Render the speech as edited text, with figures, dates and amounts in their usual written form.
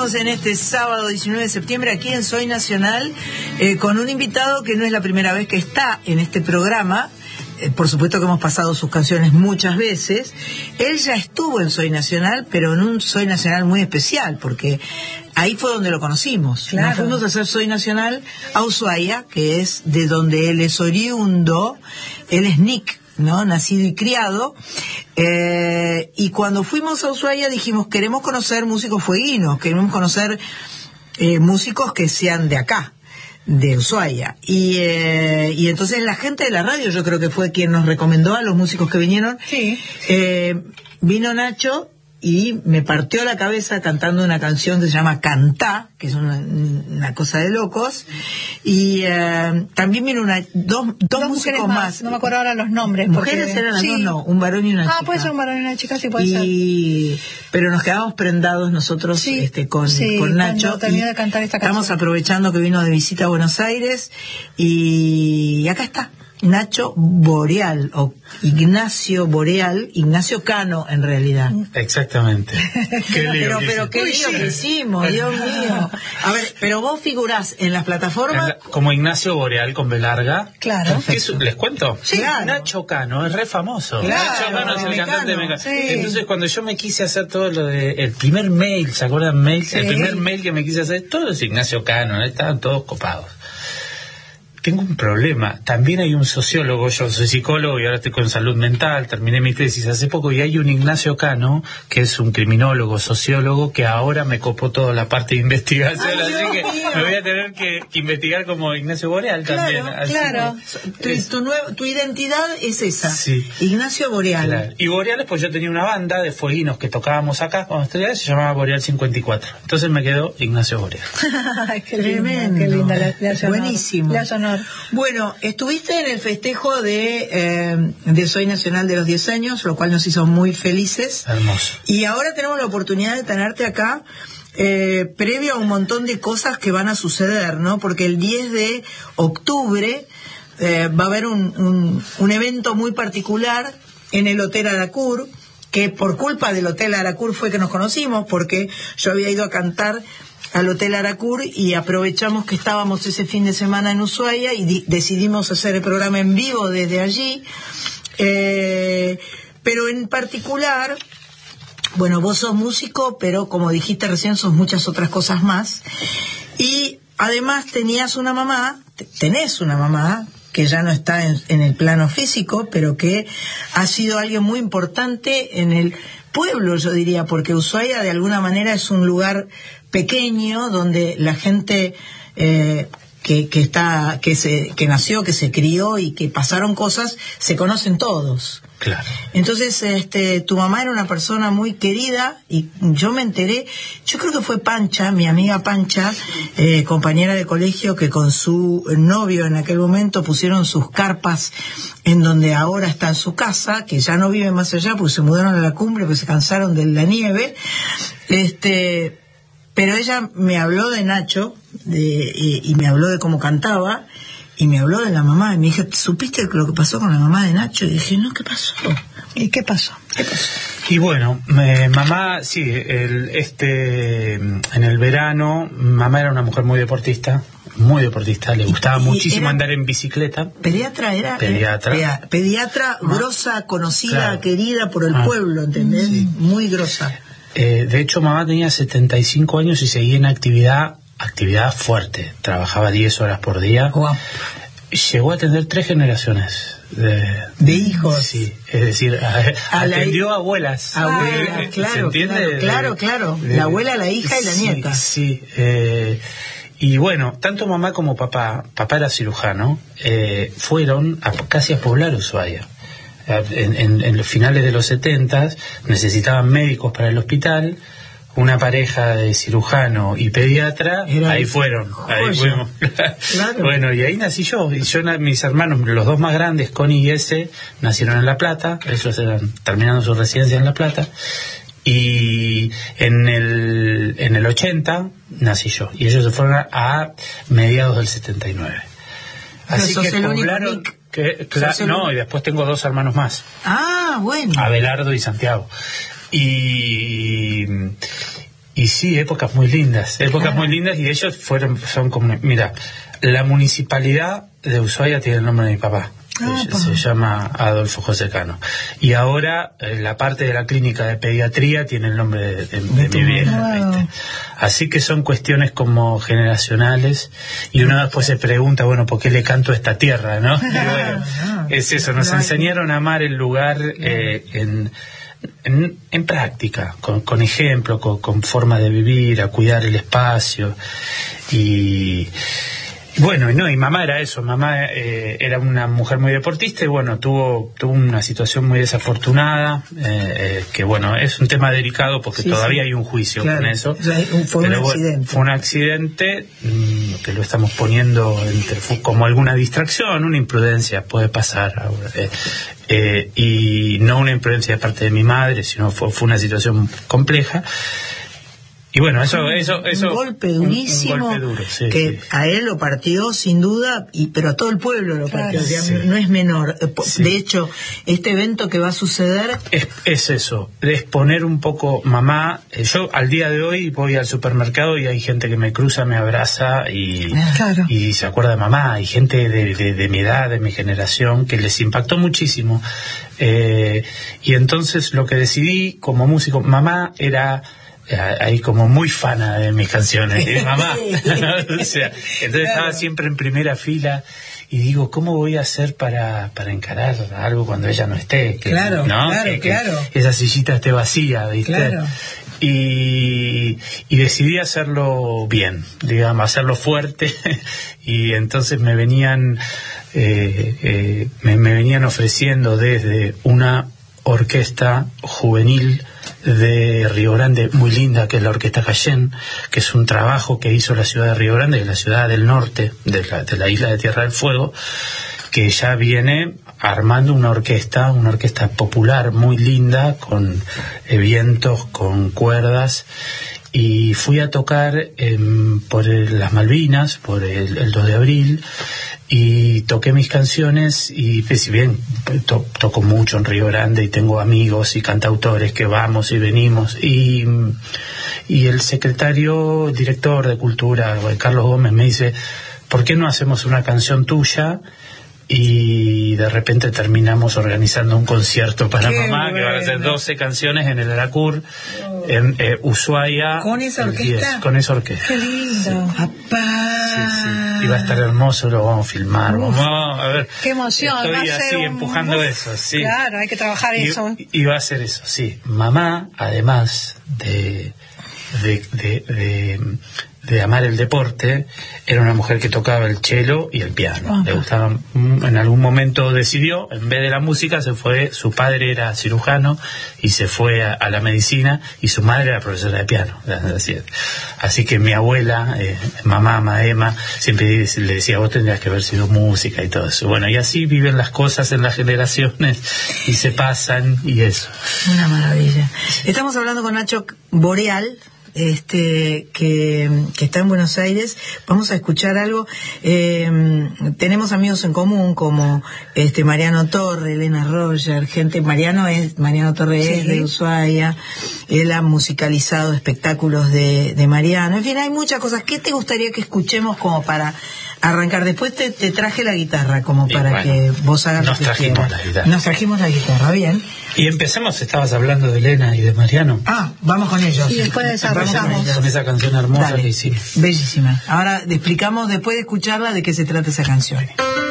Seguimos en este sábado 19 de septiembre aquí en Soy Nacional con un invitado que no es la primera vez que está en este programa. Por supuesto que hemos pasado sus canciones muchas veces. Él ya estuvo en Soy Nacional, pero en un Soy Nacional muy especial, porque ahí fue donde lo conocimos. Claro. Nos fuimos a hacer Soy Nacional a Ushuaia, que es de donde él es oriundo. Él es Nick, ¿no? Nacido y criado. Y cuando fuimos a Ushuaia dijimos, queremos conocer músicos fueguinos, queremos conocer músicos que sean de acá, de Ushuaia. Y entonces la gente de la radio, yo creo que fue quien nos recomendó a los músicos que vinieron. Sí. Vino Nacho y me partió la cabeza cantando una canción que se llama Cantá, que es una cosa de locos. Y también vino dos músicos más. No me acuerdo ahora los nombres. ¿Mujeres eran las dos? No, un varón y una chica. Puede ser un varón y una chica, sí puede ser. Pero nos quedamos prendados nosotros con Nacho. Terminó de cantar esta canción. Estamos aprovechando que vino de visita a Buenos Aires y acá está. Nacho Boreal, o Ignacio Boreal, Ignacio Cano en realidad. Exactamente. Qué lío pero qué lío que hicimos, Dios mío. A ver, pero vos figurás en las plataformas como Ignacio Boreal con B larga. Claro. ¿Les cuento? Sí, claro. Nacho Cano es re famoso. Claro, Nacho Cano es el cantante de Mecano. Sí. Entonces cuando yo me quise hacer todo lo de el primer mail, ¿se acuerdan mail? Sí. El primer mail que me quise hacer, todo es Ignacio Cano, estaban todos copados. Tengo un problema. También hay un sociólogo, yo soy psicólogo y ahora estoy con salud mental, terminé mi tesis hace poco, y hay un Ignacio Cano, que es un criminólogo, sociólogo, que ahora me copó toda la parte de investigación, así que me voy a tener que investigar como Ignacio Boreal también. Claro. Tu identidad es esa. Sí. Ignacio Boreal. Claro. Y Boreal, pues yo tenía una banda de fueguinos que tocábamos acá cuando estudiaba, se llamaba Boreal 54. Entonces me quedó Ignacio Boreal. Qué Tremendo. Qué linda la Buenísimo. Bueno, estuviste en el festejo de Soy Nacional de los 10 años, lo cual nos hizo muy felices. Hermoso. Y ahora tenemos la oportunidad de tenerte acá previo a un montón de cosas que van a suceder, ¿no? Porque el 10 de octubre va a haber un evento muy particular en el Hotel Aracur, que por culpa del Hotel Aracur fue que nos conocimos, porque yo había ido a cantar al Hotel Aracur y aprovechamos que estábamos ese fin de semana en Ushuaia y decidimos hacer el programa en vivo desde allí. Pero en particular, bueno, vos sos músico, pero como dijiste recién, sos muchas otras cosas más. Y además tenés una mamá que ya no está en el plano físico, pero que ha sido alguien muy importante en el pueblo, yo diría, porque Ushuaia de alguna manera es un lugar pequeño donde la gente que nació, que se crió y que pasaron cosas, se conocen todos. Claro. Entonces, tu mamá era una persona muy querida y yo me enteré, yo creo que fue Pancha, mi amiga Pancha, compañera de colegio, que con su novio en aquel momento pusieron sus carpas en donde ahora está en su casa, que ya no vive más allá porque se mudaron a la cumbre, porque se cansaron de la nieve. Pero ella me habló de Nacho y me habló de cómo cantaba y me habló de la mamá y me dije, ¿supiste lo que pasó con la mamá de Nacho? Y dije, no, ¿qué pasó? ¿Y qué pasó? Y bueno, mamá, sí, en el verano, mamá era una mujer muy deportista, le gustaba muchísimo andar en bicicleta. Pediatra era. Pediatra grosa, conocida, claro, querida por el pueblo, ¿entendés? Sí. Muy grosa. De hecho, mamá tenía 75 años y seguía en actividad fuerte. Trabajaba 10 horas por día. Wow. Llegó a tener 3 generaciones de hijos. Sí, es decir, atendió a abuelas. Claro, ¿se entiende? Claro. La abuela, la hija y la nieta. Sí. Y bueno, tanto mamá como papá era cirujano, fueron casi a poblar Ushuaia. En los finales de los 70 necesitaban médicos para el hospital, una pareja de cirujano y pediatra, ahí fuimos. Claro. Bueno, y ahí nací yo, mis hermanos, los dos más grandes, Connie y Ese, nacieron en La Plata, ellos eran terminando su residencia en La Plata, y en el 80 nací yo, y ellos se fueron a mediados del 79. Así que poblaron. No, y después tengo 2 hermanos más. Ah, bueno. Abelardo y Santiago. Y sí, épocas muy lindas, y ellos son como, mira, la municipalidad de Ushuaia tiene el nombre de mi papá. Se llama Adolfo José Cano. Y ahora la parte de la clínica de pediatría tiene el nombre de mi vieja. ¿Viste? Así que son cuestiones como generacionales, y uno después se pregunta, bueno, ¿por qué le canto a esta tierra, no? Y bueno, es eso, nos enseñaron a amar el lugar en práctica, con ejemplo, con forma de vivir, a cuidar el espacio. Y bueno, y mamá era eso, mamá era una mujer muy deportista, y bueno, tuvo una situación muy desafortunada, que bueno, es un tema delicado porque todavía hay un juicio con eso. Fue un accidente. Fue un accidente que lo estamos poniendo como alguna distracción, una imprudencia, puede pasar ahora. Y no una imprudencia de parte de mi madre, sino fue una situación compleja. Y bueno, eso un golpe durísimo, un golpe duro, sí, que sí. A él lo partió sin duda, pero a todo el pueblo lo partió, o sea, sí. No es menor. Sí. De hecho, este evento que va a suceder es eso, es poner un poco, mamá, yo al día de hoy voy al supermercado y hay gente que me cruza, me abraza y se acuerda de mamá, hay gente de mi edad, de mi generación, que les impactó muchísimo. Y entonces lo que decidí como músico, mamá era ahí como muy fana de mis canciones, de mamá. O sea, entonces estaba siempre en primera fila, y digo, ¿cómo voy a hacer para encarar algo cuando ella no esté? Claro. Que esa sillita esté vacía, ¿viste? Claro. Y decidí hacerlo bien, digamos, hacerlo fuerte. Y entonces me venían ofreciendo desde una orquesta juvenil de Río Grande muy linda, que es la Orquesta Cayén, que es un trabajo que hizo la ciudad de Río Grande, que es la ciudad del norte de la isla de Tierra del Fuego, que ya viene armando una orquesta popular muy linda, con vientos, con cuerdas. Y fui a tocar por las Malvinas, por el 2 de abril, y toqué mis canciones, y si bien toco mucho en Río Grande y tengo amigos y cantautores que vamos y venimos, y el director de Cultura, Carlos Gómez, me dice, ¿por qué no hacemos una canción tuya? Y de repente terminamos organizando un concierto para mamá, que van a ser 12 canciones en el Aracur, en Ushuaia. ¿Con esa orquesta? Con esa orquesta. ¡Qué lindo! Sí. Sí. Y va a estar hermoso, lo vamos a filmar. Vamos a ver. ¡Qué emoción! Estoy va a ser así empujando eso, sí. Claro, hay que trabajar eso. Y va a ser eso, sí. Mamá, además de amar el deporte, era una mujer que tocaba el cello y el piano. Le gustaba, en algún momento decidió, en vez de la música, su padre era cirujano y se fue a la medicina, y su madre era profesora de piano. Así que mi abuela, mamá Maema, siempre le decía, vos tendrías que haber sido música y todo eso. Bueno, y así viven las cosas en las generaciones, y se pasan, y eso. Una maravilla. Estamos hablando con Nacho Boreal, que está en Buenos Aires. Vamos a escuchar algo. Tenemos amigos en común como Mariano Torre, Elena Roger, Mariano Torre es de Ushuaia. Él ha musicalizado espectáculos de Mariano. En fin, hay muchas cosas. ¿Qué te gustaría que escuchemos como para arrancar? Después te traje la guitarra como para que vos hagas lo que quieras. Nos trajimos la guitarra, bien. Y empecemos, estabas hablando de Elena y de Mariano. Vamos con ellos. Y después desarrollamos. Con esa canción hermosa. Dale. Que hicimos. Bellísima. Ahora explicamos, después de escucharla, de qué se trata esa canción.